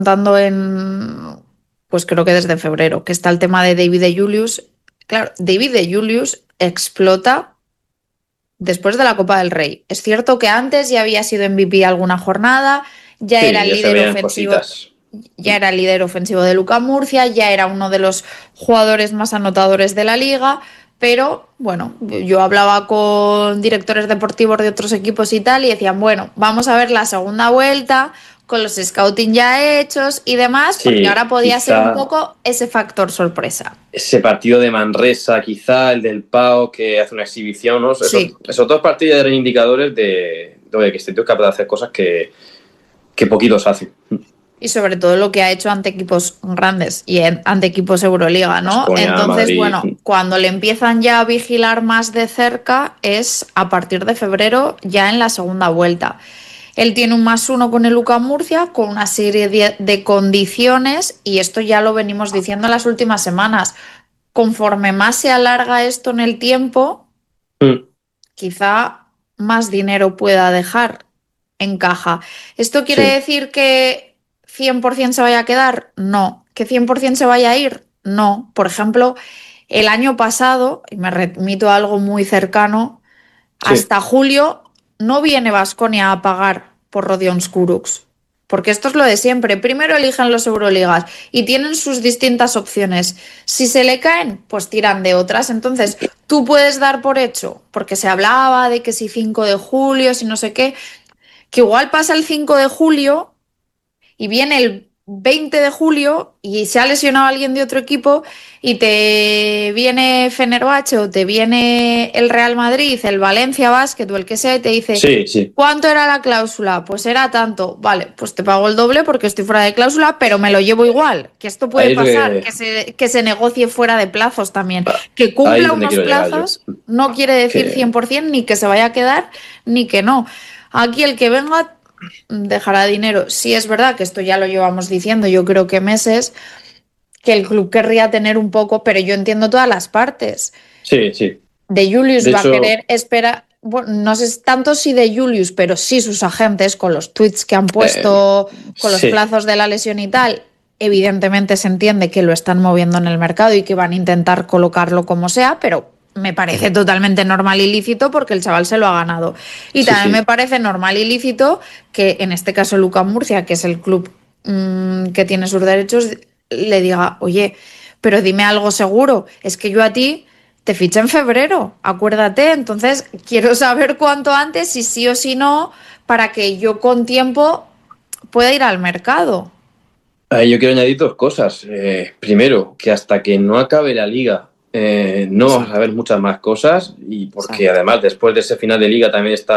Dando pues creo que desde febrero, que está el tema de David de Julius. Claro, David de Julius explota después de la Copa del Rey. Es cierto que antes ya había sido MVP alguna jornada, ya era Sí, el ya se líder veían ofensivo, cositas. ya era el líder ofensivo de Luka Murcia, ya era uno de los jugadores más anotadores de la liga, pero bueno, yo hablaba con directores deportivos de otros equipos y tal, y decían, bueno, vamos a ver la segunda vuelta con los scouting ya hechos y demás, porque Sí, ahora podía ser un quizá poco ese factor sorpresa. ese partido de Manresa, quizá el del Pau que hace una exhibición, ¿no? Sí. Esos dos partidos eran indicadores de que este tío es capaz de hacer cosas que poquitos hacen. Y sobre todo lo que ha hecho ante equipos grandes y ante equipos Euroliga, ¿no? Baskonia, Entonces, Madrid. bueno, cuando le empiezan ya a vigilar más de cerca es a partir de febrero, ya en la segunda vuelta. Él tiene un +1 con el UCAM Murcia, con una serie de condiciones, y esto ya lo venimos diciendo en las últimas semanas. Conforme más se alarga esto en el tiempo, Mm, quizá más dinero pueda dejar en caja. ¿Esto quiere sí, decir que 100% se vaya a quedar? No. ¿Que 100% se vaya a ir? No. Por ejemplo, el año pasado, y me remito a algo muy cercano, sí. hasta julio no viene Baskonia a pagar por Rodions Kurucs. Porque esto es lo de siempre. Primero eligen los Euroligas y tienen sus distintas opciones. Si se le caen, pues tiran de otras. Entonces, tú puedes dar por hecho, porque se hablaba de que si 5 de julio, si no sé qué, que igual pasa el 5 de julio y viene el 20 de julio y se ha lesionado alguien de otro equipo y te viene Fenerbahce o te viene el Real Madrid, el Valencia Basket o el que sea y te dice, Sí, sí. ¿cuánto era la cláusula? Pues era tanto. Vale, pues te pago el doble porque estoy fuera de cláusula, pero me lo llevo igual. Que esto puede Ahí es, lo pasar, que, que se negocie fuera de plazos también. Que ahí es cumpla donde unos quiero llegar yo. plazos no quiere decir Que 100% ni que se vaya a quedar ni que no. Aquí el que venga dejará dinero. Sí, es verdad que esto ya lo llevamos diciendo, yo creo que meses, que el club querría tener un poco, pero yo entiendo todas las partes. sí, sí. De De Julius va a hecho, querer esperar, bueno, no sé tanto si de Julius, pero sí sus agentes, con los tweets que han eh, puesto, con los sí, plazos de la lesión y tal, evidentemente se entiende que lo están moviendo en el mercado y que van a intentar colocarlo como sea, pero me parece totalmente normal y lícito porque el chaval se lo ha ganado. Y sí, también me sí. parece normal y lícito que en este caso Luca Murcia, que es el club que tiene sus derechos, le diga, oye, pero dime algo seguro, es que yo a ti te fiché en febrero, acuérdate, entonces quiero saber cuánto antes, si sí o si no, para que yo con tiempo pueda ir al mercado. Yo quiero añadir dos cosas. Primero, que hasta que no acabe la liga no vamos a Exacto, ver muchas más cosas y porque exacto, además después de ese final de liga también está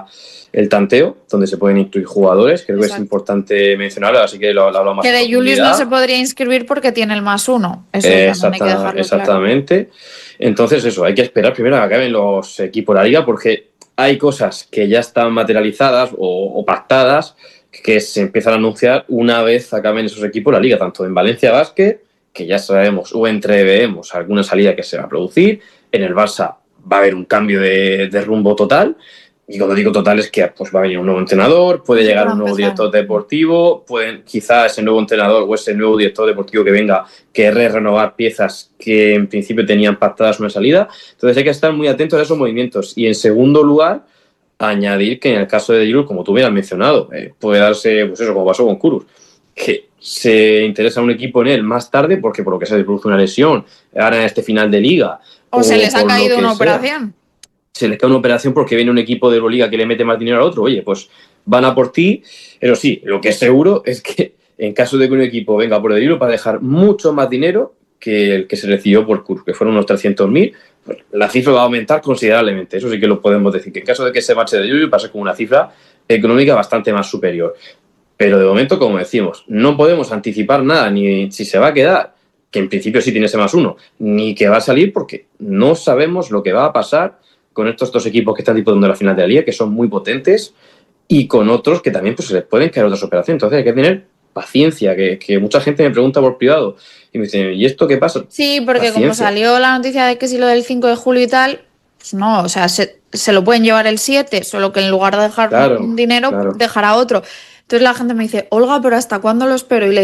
el tanteo, donde se pueden incluir jugadores. Creo que es exacto. importante mencionarlo, así que lo hablamos más Que en de Julius no se profundidad. podría inscribir porque tiene el +1, eso también hay que dejarlo claro. Exactamente. Entonces, eso, hay que esperar primero a que acaben los equipos de la liga porque hay cosas que ya están materializadas o pactadas que se empiezan a anunciar una vez acaben esos equipos de la liga, tanto en Valencia Basket, que ya sabemos o entreveemos alguna salida que se va a producir, en el Barça va a haber un cambio de rumbo total. Y cuando digo total es que pues, va a venir un nuevo entrenador, puede Sí, llegar para un nuevo empezar. director deportivo, pueden quizá ese nuevo entrenador o ese nuevo director deportivo que venga querer renovar piezas que en principio tenían pactadas una salida. Entonces hay que estar muy atentos a esos movimientos. Y en segundo lugar, añadir que en el caso de Giroud, como tú hubieras mencionado, puede darse, pues eso, como pasó con Kurus, que se interesa un equipo en él más tarde porque por lo que se le produce una lesión, ahora en este final de liga, O se o les ha por lo caído que una sea operación. se les cae una operación porque viene un equipo de Euroliga que le mete más dinero al otro, oye, pues van a por ti. Pero sí, lo que es seguro es que en caso de que un equipo venga por el hilo para dejar mucho más dinero que el que se recibió por Kurz, que fueron unos 300.000, pues la cifra va a aumentar considerablemente. Eso sí que lo podemos decir, que en caso de que se marche de Julio pase con una cifra económica bastante más superior. Pero de momento, como decimos, no podemos anticipar nada, ni si se va a quedar, que en principio sí tiene ese +1, ni que va a salir, porque no sabemos lo que va a pasar con estos dos equipos que están disputando la final de la liga, que son muy potentes, y con otros que también pues, se les pueden caer otras operaciones. Entonces hay que tener paciencia, que mucha gente me pregunta por privado y me dice, ¿y esto qué pasa? Sí, porque como Paciencia. salió la noticia de que si lo del 5 de julio y tal, pues no, o sea, se lo pueden llevar el 7, solo que en lugar de dejar Claro, un dinero, claro. dejará otro. Entonces la gente me dice, Olga, ¿pero hasta cuándo lo espero? Y le